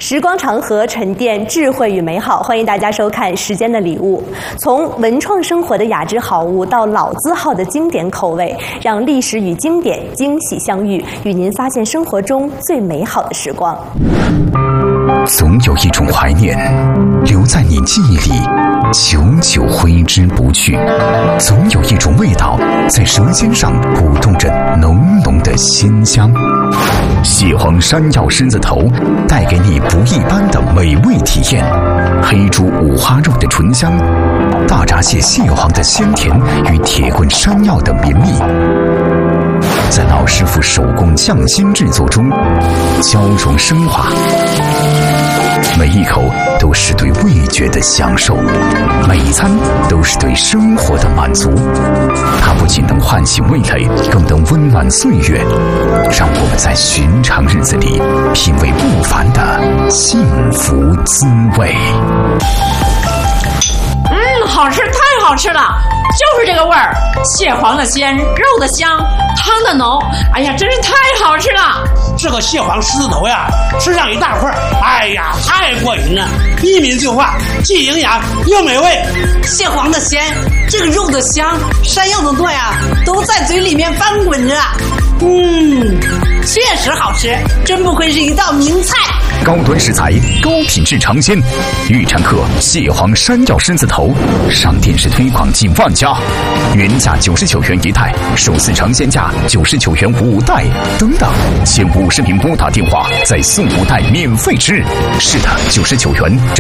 时光长河，沉淀智慧与美好。欢迎大家收看《时间的礼物》，从文创生活的雅致好物到老字号的经典口味，让历史与经典惊喜相遇，与您发现生活中最美好的时光。 总有一种怀念留在你记忆里，久久挥之不去；总有一种味道在舌尖上鼓动着浓浓的鲜香。蟹黄山药狮子头带给你不一般的美味体验，黑猪五花肉的醇香，大闸蟹蟹黄的鲜甜与铁棍山药的绵密，在老师傅手工匠心制作中交融升华，每一口都是对味觉的享受，每一餐都是对生活的满足。它不仅能唤醒味蕾，更能温暖岁月，让我们在寻常日子里品味不凡的幸福滋味。 好吃，太好吃了，就是这个味儿，蟹黄的鲜，肉的香，汤的浓，哎呀，真是太好吃了。 这个蟹黄狮子头呀，吃上一大块，哎呀，太过瘾了，一抿就化，既营养又美味。 蟹黄的鲜，这个肉的香，山药的糯呀，都在嘴里面翻滚着。确实好吃，真不愧是一道名菜。 高端食材，高品质尝鲜，预产客蟹黄山药狮子头上电视推广近万家，原价99元一袋，首次尝鲜价99元5袋，等等，前50名拨打电话再送5袋免费吃。是的，99元。